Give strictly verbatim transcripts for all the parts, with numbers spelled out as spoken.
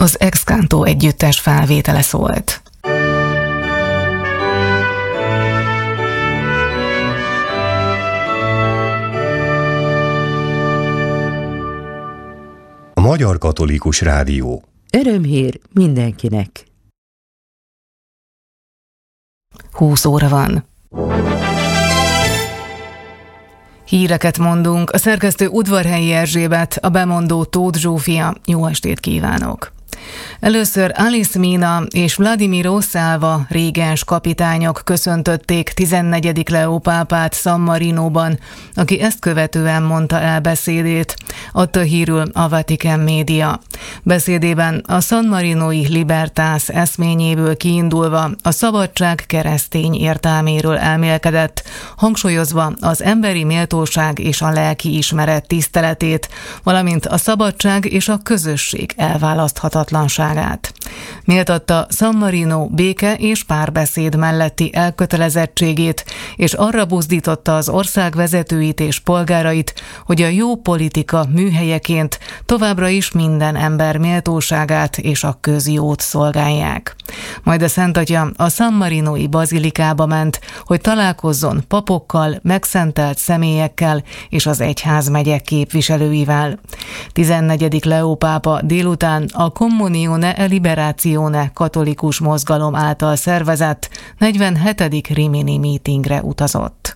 Az Ex-Canto együttes felvétele szólt. A Magyar Katolikus Rádió. Örömhír mindenkinek. húsz óra van. Híreket mondunk. A szerkesztő Udvarhelyi Erzsébet, a bemondó Tóth Zsófia. Jó estét kívánok! Először Alice Mina és Vladimir Oszálva régens kapitányok köszöntötték tizennegyedik Leó pápát San Marinóban, aki ezt követően mondta el beszédét, adta hírül a Vatican média. Beszédében a San Marinói Libertas eszményéből kiindulva a szabadság keresztény értelméről elmélkedett, hangsúlyozva az emberi méltóság és a lelki ismeret tiszteletét, valamint a szabadság és a közösség elválaszthatatlanságát. Méltatta San Marino béke és párbeszéd melletti elkötelezettségét, és arra buzdította az ország vezetőit és polgárait, hogy a jó politika műhelyeként továbbra is minden ember méltóságát és a közjót szolgálják. Majd a Szentatya a San Marinói bazilikába ment, hogy találkozzon papokkal, megszentelt személyekkel és az egyházmegyek képviselőivel. tizennegyedik Leó pápa délután a Communione e Liberazione katolikus mozgalom által szervezett negyvenhetedik Rimini meetingre utazott.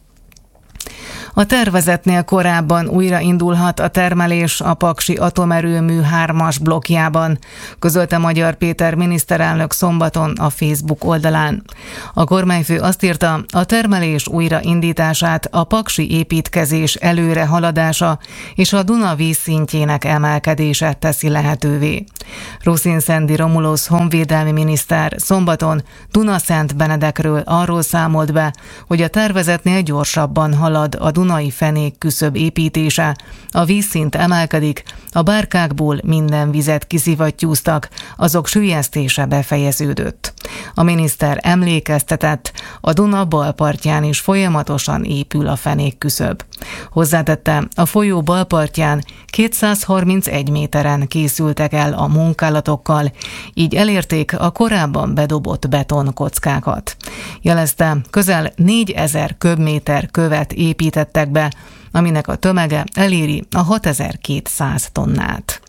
A tervezetnél korábban újraindulhat a termelés a paksi atomerőmű hármas blokkjában, közölte Magyar Péter miniszterelnök szombaton a Facebook oldalán. A kormányfő azt írta, a termelés újraindítását a paksi építkezés előre haladása és a Duna vízszintjének emelkedése teszi lehetővé. Ruszin-Szendi Romulusz honvédelmi miniszter szombaton Dunaszent Benedekről arról számolt be, hogy a tervezetnél gyorsabban halad a Dunai fenék küszöb építése, a vízszint emelkedik, a bárkákból minden vizet kiszivattyúztak, azok süllyesztése befejeződött. A miniszter emlékeztetett, a Duna balpartján is folyamatosan épül a fenék küszöb. Hozzátette, a folyó balpartján kétszázharmincegy méteren készültek el a munkálatokkal, így elérték a korábban bedobott betonkockákat. Jelezte, közel négyezer köbméter követ építettek be, aminek a tömege eléri a hatezer-kétszáz tonnát.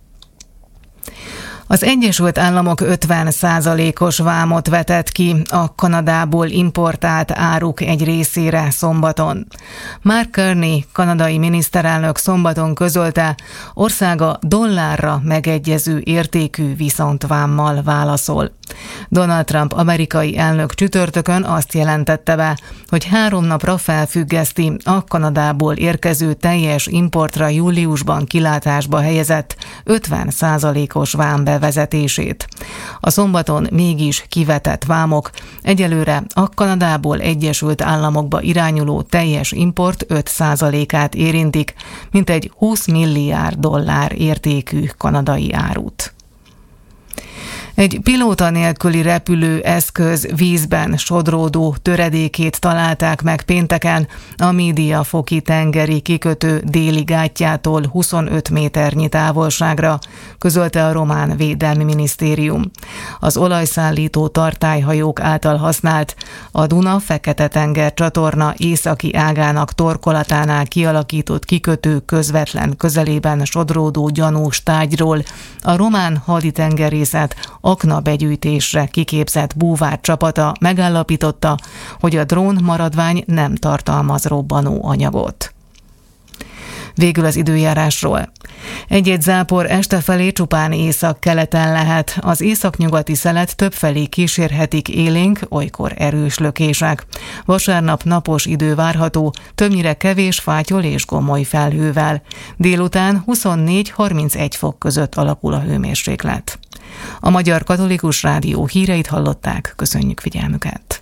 Az Egyesült Államok ötven százalékos vámot vetett ki a Kanadából importált áruk egy részére szombaton. Mark Carney, kanadai miniszterelnök szombaton közölte, országa dollárra megegyező értékű viszontvámmal válaszol. Donald Trump amerikai elnök csütörtökön azt jelentette be, hogy három napra felfüggeszti a Kanadából érkező teljes importra júliusban kilátásba helyezett ötven százalékos vám bevezetését. A szombaton mégis kivetett vámok egyelőre a Kanadából Egyesült Államokba irányuló teljes import öt százalékát érintik, mintegy húsz milliárd dollár értékű kanadai árut. Egy pilóta nélküli repülő eszköz vízben sodródó töredékét találták meg pénteken a Médiafoki tengeri kikötő déli gátjától huszonöt méternyi távolságra, közölte a román védelmi minisztérium. Az olajszállító tartályhajók által használt, a Duna-Fekete-tenger csatorna északi ágának torkolatánál kialakított kikötő közvetlen közelében sodródó gyanús tárgyról a román haditengerészet aknabegyűjtésre kiképzett búvár csapata megállapította, hogy a drón maradvány nem tartalmaz robbanó anyagot. Végül az időjárásról. Egy-egy zápor este felé csupán észak-keleten lehet, az északnyugati szelet többfelé kísérhetik élénk, olykor erős lökések. Vasárnap napos idő várható, többnyire kevés fátyol és gomoly felhővel. Délután huszonnégy-harmincegy fok között alakul a hőmérséklet. A Magyar Katolikus Rádió híreit hallották, köszönjük figyelmüket.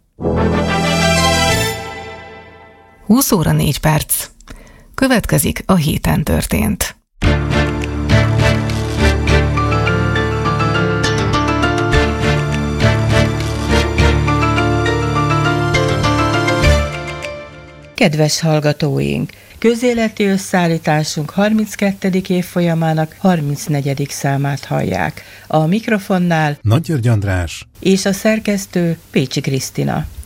húsz óra négy perc. Következik a héten történt. Kedves hallgatóink! Közéleti összeállításunk harminckettedik évfolyamának harmincnegyedik számát hallják. A mikrofonnál Nagy György András és a szerkesztő Pécsi Krisztina.